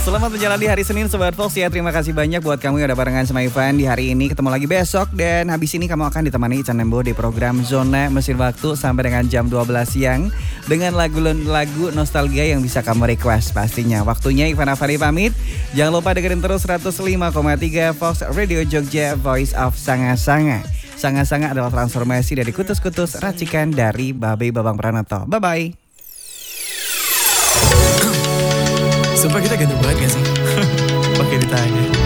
Selamat menjalani hari Senin Sobat Fox ya. Terima kasih banyak buat kamu yang udah barengan sama Ivan di hari ini. Ketemu lagi besok dan habis ini kamu akan ditemani Ican Nembo di program Zona Mesin Waktu sampai dengan jam 12 siang dengan lagu-lagu nostalgia yang bisa kamu request pastinya. Waktunya Ivan Afari pamit. Jangan lupa dengerin terus 105,3 Fox Radio Jogja, Voice of Sanga-Sanga. Sanga-Sanga adalah transformasi dari kutus-kutus racikan dari Babe Babang Pranoto. Bye-bye. Sumpah kita ganteng banget gak sih? Pakai ditanya.